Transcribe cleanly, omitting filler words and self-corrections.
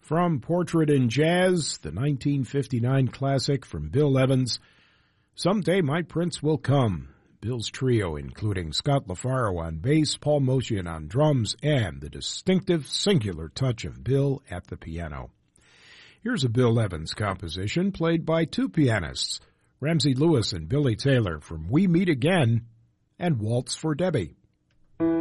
From Portrait in Jazz, the 1959 classic from Bill Evans, Someday My Prince Will Come. Bill's trio, including Scott LaFaro on bass, Paul Motian on drums, and the distinctive, singular touch of Bill at the piano. Here's a Bill Evans composition played by two pianists, Ramsey Lewis and Billy Taylor, from We Meet Again and Waltz for Debbie.